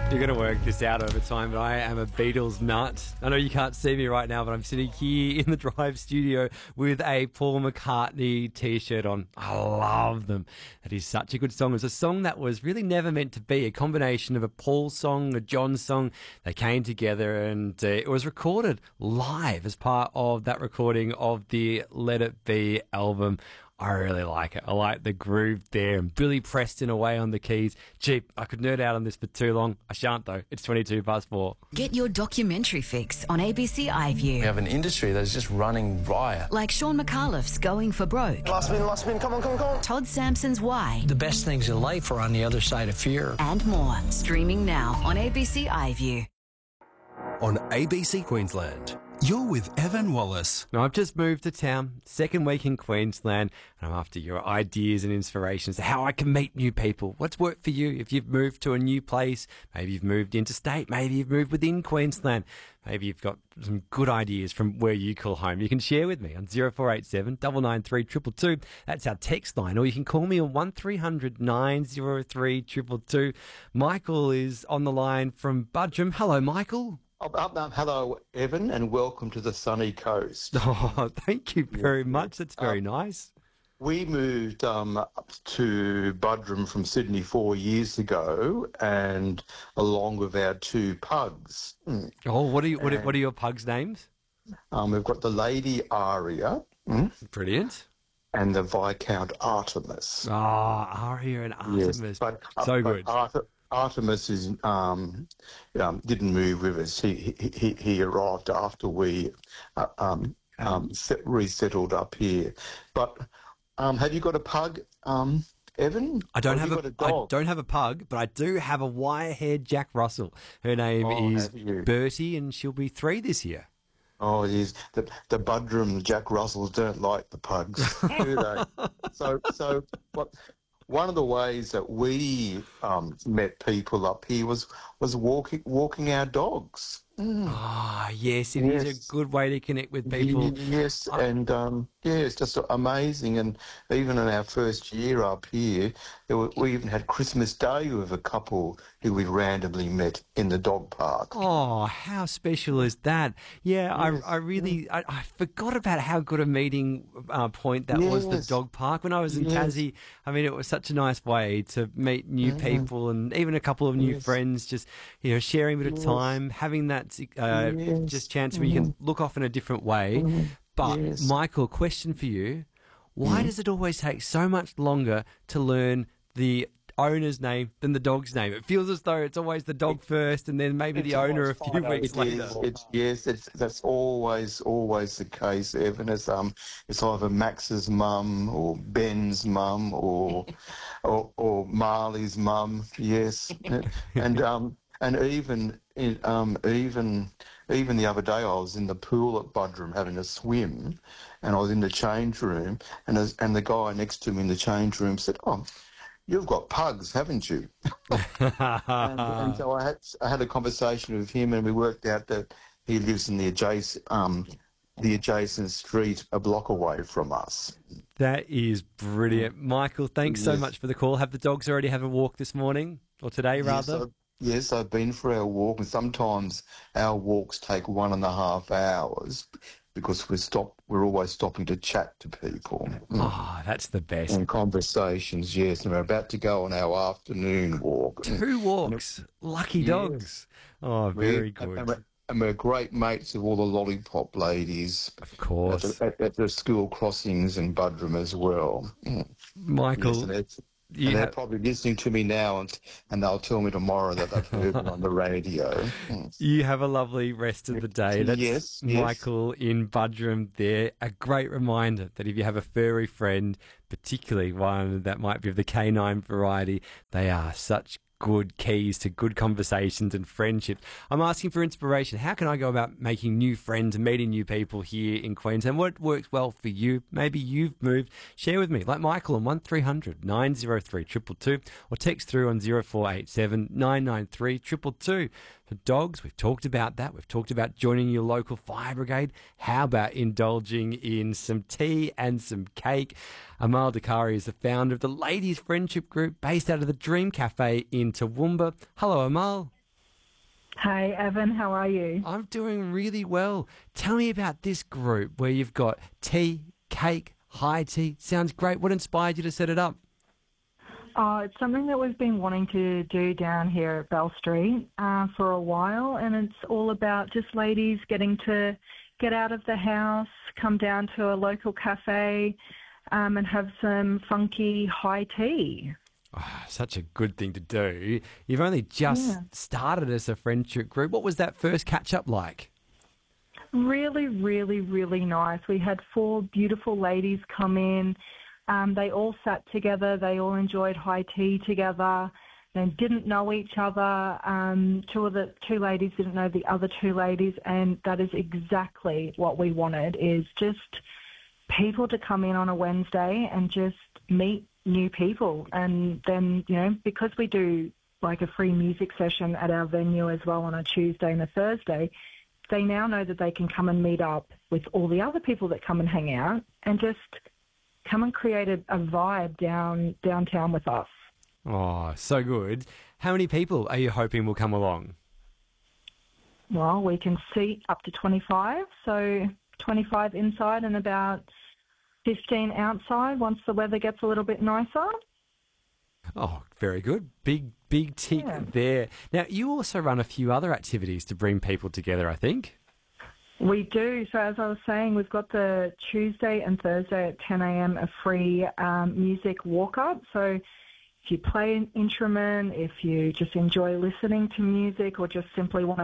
You're going to work this out over time, but I am a Beatles nut. I know you can't see me right now, but I'm sitting here in the Drive studio with a Paul McCartney t-shirt on. I love them. That is such a good song. It's a song that was really never meant to be, a combination of a Paul song, a John song. They came together and it was recorded live as part of that recording of the Let It Be album. I really like it. I like the groove there and Billy Preston away on the keys. Gee, I could nerd out on this for too long. I shan't though. It's 4:22. Get your documentary fix on ABC iView. We have an industry that is just running riot. Like Sean McAuliffe's Going for Broke. Last spin, come on. Todd Sampson's Why. The best things in life are on the other side of fear. And more. Streaming now on ABC iView. On ABC Queensland, you're with Evan Wallace. Now, I've just moved to town, second week in Queensland, and I'm after your ideas and inspirations to how I can meet new people. What's worked for you if you've moved to a new place? Maybe you've moved interstate. Maybe you've moved within Queensland. Maybe you've got some good ideas from where you call home. You can share with me on 0487 993 222. That's our text line. Or you can call me on 1300 903 222. Michael is on the line from Budrum. Hello, Michael. Hello, Evan, and welcome to the sunny coast. Oh, thank you very much. That's very nice. We moved up to Budrum from Sydney 4 years ago, and along with our two pugs. Oh, what are your pugs' names? We've got the Lady Aria. Brilliant. And the Viscount Artemis. Oh, Aria and Artemis. Yes, but good. Artemis didn't move with us. He arrived after we resettled up here. But have you got a pug, Evan? I don't have a pug, but I do have a wire-haired Jack Russell. Her name is Bertie, and she'll be 3 this year. Oh, it is. The Budrum Jack Russells don't like the pugs, do they? So what? One of the ways that we met people up here was walking our dogs. Ah, yes, it is a good way to connect with people. Yes, it's just amazing. And even in our first year up here, we even had Christmas Day with a couple who we randomly met in the dog park. Oh, how special is that? Yeah, yes. I forgot about how good a meeting point that was, the dog park. When I was in Tassie, I mean, it was such a nice way to meet new people and even a couple of new friends, just, sharing a bit of time, having that just chance where you can look off in a different way. But, Michael, question for you. Why does it always take so much longer to learn the owner's name than the dog's name? It feels as though it's always the dog first and then maybe the owner a few weeks later. That's always the case, Evan. It's either Max's mum or Ben's mum or Marley's mum. Yes, and even the other day, I was in the pool at Budrum having a swim, and I was in the change room, and the guy next to me in the change room said, "Oh, you've got pugs, haven't you?" and so I had a conversation with him, and we worked out that he lives in the adjacent street a block away from us. That is brilliant, Michael. Thanks so much for the call. Have the dogs already had a walk this morning, or today rather? Yes, I've been for our walk, and sometimes our walks take 1.5 hours because we're always stopping to chat to people. Oh, that's the best. And conversations, yes. And we're about to go on our afternoon walk. 2 walks. Lucky dogs. Oh, very good. And we're great mates with all the lollipop ladies. Of course. At the school crossings in Budrum as well. Michael... Yes, they're probably listening to me now, and they'll tell me tomorrow that they've heard it on the radio. You have a lovely rest of the day. That's Michael in Budrum there. A great reminder that if you have a furry friend, particularly one that might be of the canine variety, they are such good keys to good conversations and friendships. I'm asking for inspiration. How can I go about making new friends and meeting new people here in Queensland? What works well for you? Maybe you've moved. Share with me, like Michael on 1300 903 222, or text through on 0487 993 222. For dogs, we've talked about that. We've talked about joining your local fire brigade. How about indulging in some tea and some cake? Amal Dakari is the founder of the Ladies Friendship Group based out of the Dream Cafe in Toowoomba. Hello, Amal. Hey, Evan, how are you? I'm doing really well. Tell me about this group where you've got tea, cake, high tea. Sounds great. What inspired you to set it up? It's something that we've been wanting to do down here at Bell Street for a while, and it's all about just ladies getting to get out of the house, come down to a local cafe, and have some funky high tea. Oh, such a good thing to do. You've only just started as a friendship group. What was that first catch-up like? Really, really, really nice. We had 4 beautiful ladies come in. They all sat together. They all enjoyed high tea together. They didn't know each other. 2 ladies didn't know the other 2 ladies, and that is exactly what we wanted, is just people to come in on a Wednesday and just meet new people. And then, because we do like a free music session at our venue as well on a Tuesday and a Thursday, they now know that they can come and meet up with all the other people that come and hang out and just come and create a vibe downtown with us. Oh, so good. How many people are you hoping will come along? Well, we can seat up to 25, so 25 inside and about 15 outside once the weather gets a little bit nicer. Oh, very good. Big tick there. Now, you also run a few other activities to bring people together, I think. We do. So as I was saying, we've got the Tuesday and Thursday at 10 a.m. a free music walk-up. So if you play an instrument, if you just enjoy listening to music or just simply want